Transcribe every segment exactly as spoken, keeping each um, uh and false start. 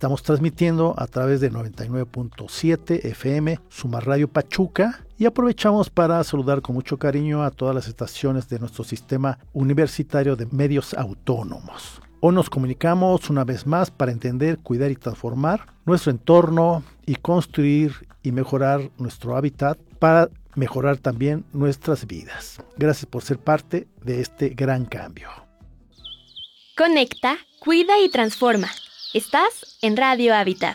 Estamos transmitiendo a través de noventa y nueve punto siete F M, Suma Radio Pachuca, y aprovechamos para saludar con mucho cariño a todas las estaciones de nuestro sistema universitario de medios autónomos. Hoy nos comunicamos una vez más para entender, cuidar y transformar nuestro entorno y construir y mejorar nuestro hábitat para mejorar también nuestras vidas. Gracias por ser parte de este gran cambio. Conecta, cuida y transforma. Estás en Radio Hábitat.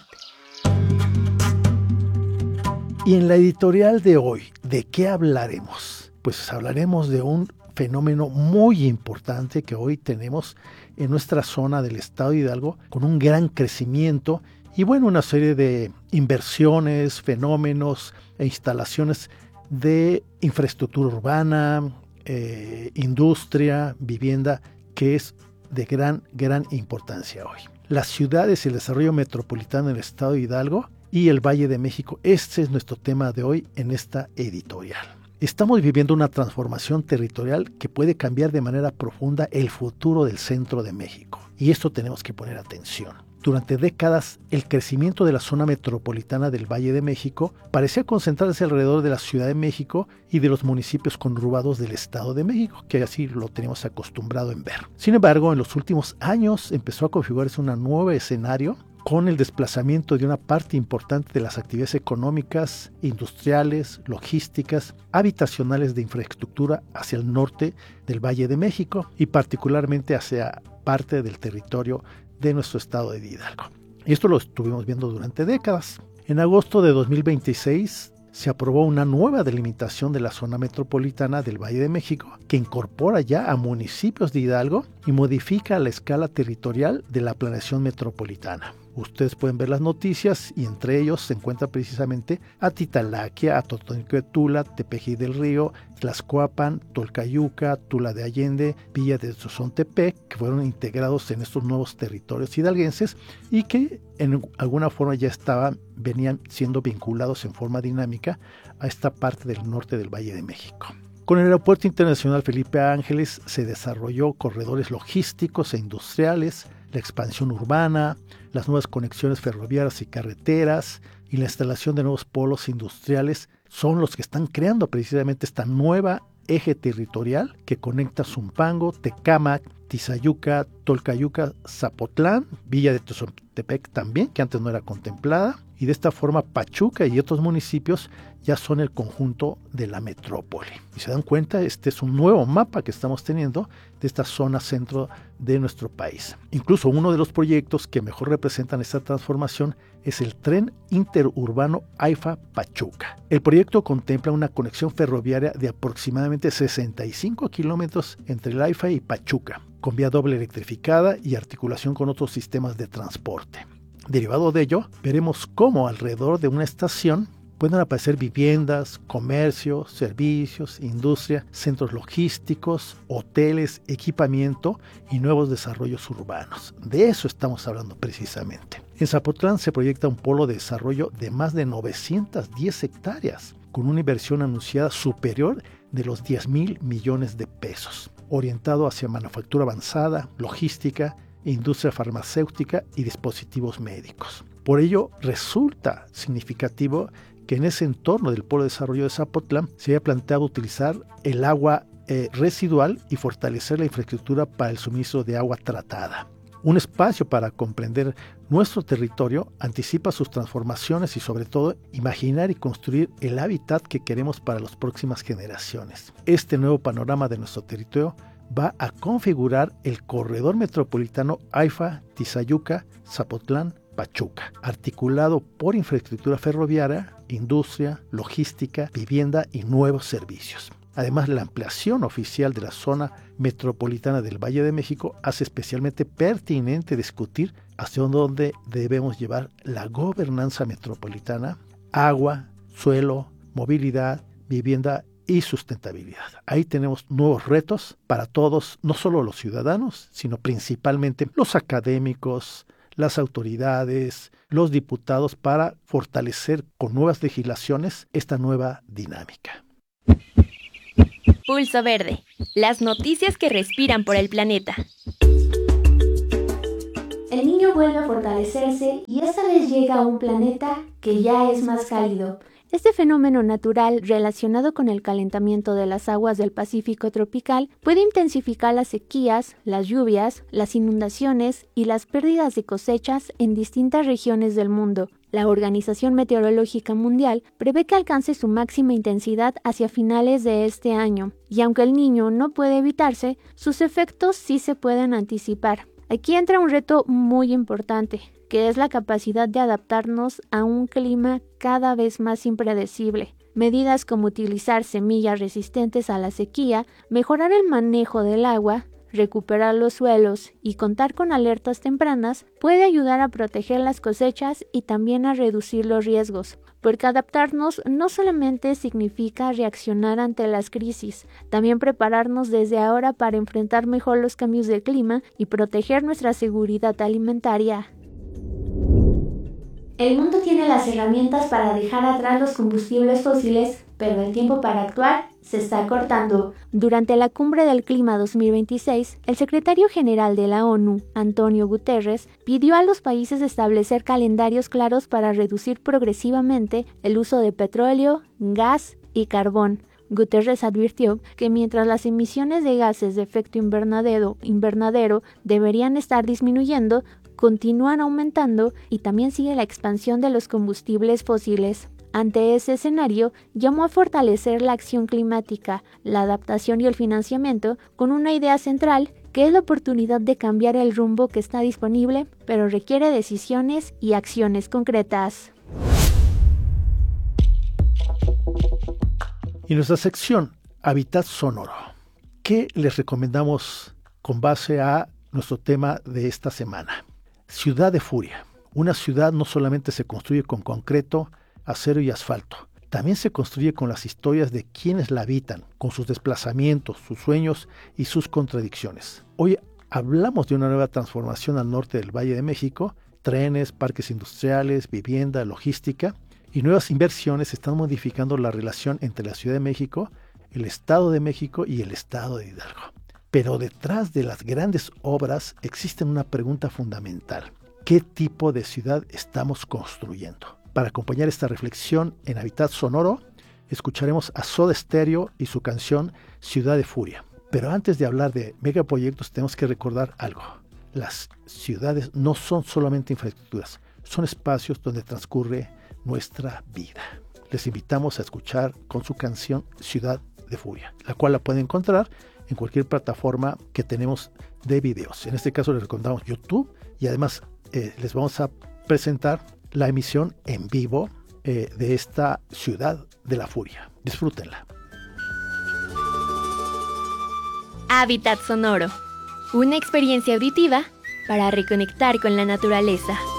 Y en la editorial de hoy, ¿de qué hablaremos? Pues hablaremos de un fenómeno muy importante que hoy tenemos en nuestra zona del estado de Hidalgo, con un gran crecimiento y bueno, una serie de inversiones, fenómenos e instalaciones de infraestructura urbana, eh, industria, vivienda, que es de gran, gran importancia hoy. Las ciudades y el desarrollo metropolitano en el estado de Hidalgo y el Valle de México, este es nuestro tema de hoy en esta editorial. Estamos viviendo una transformación territorial que puede cambiar de manera profunda el futuro del centro de México. Y esto tenemos que poner atención. Durante décadas, el crecimiento de la zona metropolitana del Valle de México parecía concentrarse alrededor de la Ciudad de México y de los municipios conurbados del Estado de México, que así lo tenemos acostumbrado en ver. Sin embargo, en los últimos años empezó a configurarse un nuevo escenario con el desplazamiento de una parte importante de las actividades económicas, industriales, logísticas, habitacionales de infraestructura hacia el norte del Valle de México y particularmente hacia parte del territorio de nuestro estado de Hidalgo. Y esto lo estuvimos viendo durante décadas. En agosto de dos mil veintiséis se aprobó una nueva delimitación de la zona metropolitana del Valle de México que incorpora ya a municipios de Hidalgo y modifica la escala territorial de la planeación metropolitana. Ustedes pueden ver las noticias y entre ellos se encuentra precisamente Atitalaquia, Atotonilco de Tula, Tepeji del Río, Tlaxcoapan, Tolcayuca, Tula de Allende, Villa de Zozontepec, que fueron integrados en estos nuevos territorios hidalguenses y que en alguna forma ya estaban, venían siendo vinculados en forma dinámica a esta parte del norte del Valle de México. Con el Aeropuerto Internacional Felipe Ángeles se desarrolló corredores logísticos e industriales, la expansión urbana, las nuevas conexiones ferroviarias y carreteras y la instalación de nuevos polos industriales son los que están creando precisamente esta nueva eje territorial que conecta Zumpango, Tecámac, Tizayuca, Tolcayuca, Zapotlán, Villa de Tezontepec también, que antes no era contemplada, y de esta forma Pachuca y otros municipios ya son el conjunto de la metrópoli. Y se dan cuenta, este es un nuevo mapa que estamos teniendo de esta zona centro de nuestro país. Incluso uno de los proyectos que mejor representan esta transformación es el tren interurbano AIFA-Pachuca. El proyecto contempla una conexión ferroviaria de aproximadamente sesenta y cinco kilómetros entre el AIFA y Pachuca, con vía doble electrificada y articulación con otros sistemas de transporte. Derivado de ello, veremos cómo alrededor de una estación pueden aparecer viviendas, comercios, servicios, industria, centros logísticos, hoteles, equipamiento y nuevos desarrollos urbanos. De eso estamos hablando precisamente. En Zapotlán se proyecta un polo de desarrollo de más de novecientas diez hectáreas, con una inversión anunciada superior de los diez mil millones de pesos, orientado hacia manufactura avanzada, logística, industria farmacéutica y dispositivos médicos. Por ello, resulta significativo que en ese entorno del Polo de Desarrollo de Zapotlán se haya planteado utilizar el agua eh, residual y fortalecer la infraestructura para el suministro de agua tratada. Un espacio para comprender nuestro territorio, anticipa sus transformaciones y sobre todo imaginar y construir el hábitat que queremos para las próximas generaciones. Este nuevo panorama de nuestro territorio va a configurar el corredor metropolitano AIFA, Tizayuca, Zapotlán, Pachuca, articulado por infraestructura ferroviaria, industria, logística, vivienda y nuevos servicios. Además, la ampliación oficial de la zona metropolitana del Valle de México hace especialmente pertinente discutir hacia dónde debemos llevar la gobernanza metropolitana, agua, suelo, movilidad, vivienda y sustentabilidad. Ahí tenemos nuevos retos para todos, no solo los ciudadanos, sino principalmente los académicos, las autoridades, los diputados, para fortalecer con nuevas legislaciones esta nueva dinámica. Pulso Verde, las noticias que respiran por el planeta. El niño vuelve a fortalecerse y esta vez llega a un planeta que ya es más cálido. Este fenómeno natural relacionado con el calentamiento de las aguas del Pacífico tropical puede intensificar las sequías, las lluvias, las inundaciones y las pérdidas de cosechas en distintas regiones del mundo. La Organización Meteorológica Mundial prevé que alcance su máxima intensidad hacia finales de este año, y aunque el Niño no puede evitarse, sus efectos sí se pueden anticipar. Aquí entra un reto muy importante, que es la capacidad de adaptarnos a un clima cada vez más impredecible. Medidas como utilizar semillas resistentes a la sequía, mejorar el manejo del agua, recuperar los suelos y contar con alertas tempranas puede ayudar a proteger las cosechas y también a reducir los riesgos, porque adaptarnos no solamente significa reaccionar ante las crisis, también prepararnos desde ahora para enfrentar mejor los cambios de clima y proteger nuestra seguridad alimentaria. El mundo tiene las herramientas para dejar atrás los combustibles fósiles, pero el tiempo para actuar se está cortando. Durante la Cumbre del Clima dos mil veintiséis, el secretario general de la ONU, Antonio Guterres, pidió a los países establecer calendarios claros para reducir progresivamente el uso de petróleo, gas y carbón. Guterres advirtió que mientras las emisiones de gases de efecto invernadero, invernadero deberían estar disminuyendo, continúan aumentando y también sigue la expansión de los combustibles fósiles. Ante ese escenario, llamó a fortalecer la acción climática, la adaptación y el financiamiento con una idea central que es la oportunidad de cambiar el rumbo que está disponible, pero requiere decisiones y acciones concretas. Y nuestra sección Hábitat Sonoro. ¿Qué les recomendamos con base a nuestro tema de esta semana? Ciudad de Furia. Una ciudad no solamente se construye con concreto, acero y asfalto. También se construye con las historias de quienes la habitan, con sus desplazamientos, sus sueños y sus contradicciones. Hoy hablamos de una nueva transformación al norte del Valle de México. Trenes, parques industriales, vivienda, logística y nuevas inversiones están modificando la relación entre la Ciudad de México, el Estado de México y el Estado de Hidalgo. Pero detrás de las grandes obras existe una pregunta fundamental. ¿Qué tipo de ciudad estamos construyendo? Para acompañar esta reflexión en Hábitat Sonoro, escucharemos a Soda Stereo y su canción Ciudad de Furia. Pero antes de hablar de megaproyectos, tenemos que recordar algo. Las ciudades no son solamente infraestructuras, son espacios donde transcurre nuestra vida. Les invitamos a escuchar con su canción Ciudad de Furia, la cual la pueden encontrar en cualquier plataforma que tenemos de videos. En este caso les recomendamos YouTube y además eh, les vamos a presentar la emisión en vivo eh, de esta Ciudad de la Furia. Disfrútenla. Hábitat Sonoro. Una experiencia auditiva para reconectar con la naturaleza.